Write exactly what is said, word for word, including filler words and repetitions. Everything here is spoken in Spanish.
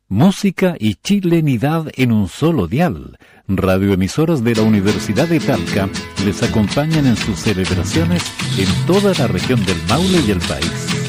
Música y chilenidad en un solo dial. Radioemisoras de la Universidad de Talca les acompañan en sus celebraciones en toda la región del Maule y el país.